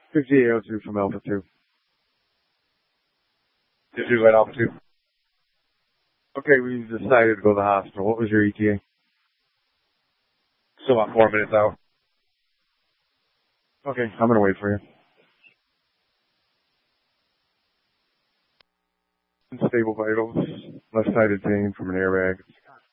5802 from Alpha 2. Did you at Alpha 2? Okay, we decided to go to the hospital. What was your ETA? Still about 4 minutes out. Okay, I'm going to wait for you. Unstable vitals, left-sided pain from an airbag.